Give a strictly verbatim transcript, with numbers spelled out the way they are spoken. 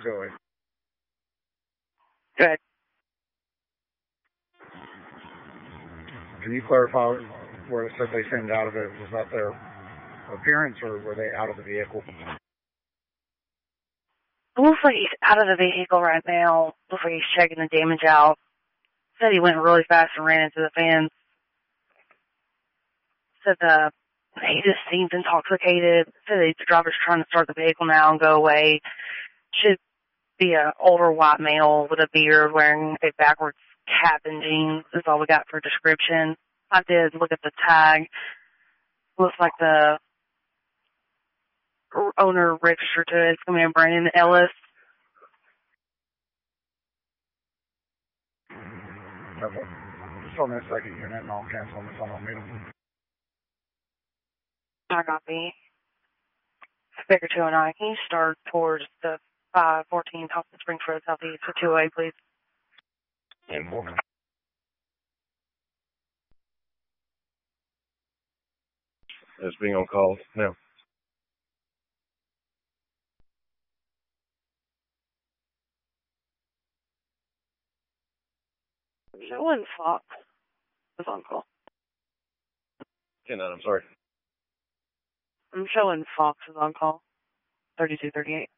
Joey. Good. Can you clarify where it said they seemed out of it? Was that their appearance, or were they out of the vehicle? It looks like he's out of the vehicle right now. Looks like he's checking the damage out. Said he went really fast and ran into the fence. Said uh, he just seems intoxicated. Said the driver's trying to start the vehicle now and go away. Should be an older white male with a beard wearing a backwards cap and jeans. That's all we got for description. I did look at the tag. Looks like the owner registered to it. It's going to be Brandon Ellis. Okay. Just on this second unit, and I'll cancel on the phone. I'll meet him. I copy. Baker two oh nine, can you start towards the five fourteen Thompson Springs Road Southeast for two oh eight, please? And we'll It's being on call now. Showing Fox is on call. ten nine, I'm sorry. I'm showing Fox is on call. thirty-two thirty-eight.